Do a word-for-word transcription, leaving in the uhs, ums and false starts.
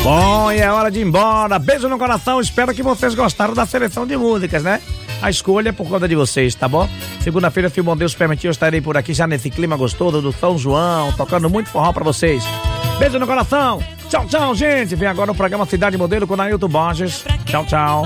Bom, e é hora de ir embora. Beijo no coração. Espero que vocês gostaram da seleção de músicas, né? A escolha é por conta de vocês, tá bom? Segunda-feira, se o bom Deus permitir, eu estarei por aqui já nesse clima gostoso do São João, tocando muito forró pra vocês. Beijo no coração. Tchau, tchau, gente. Vem agora o programa Cidade Modelo com Nailton Borges. Tchau, tchau.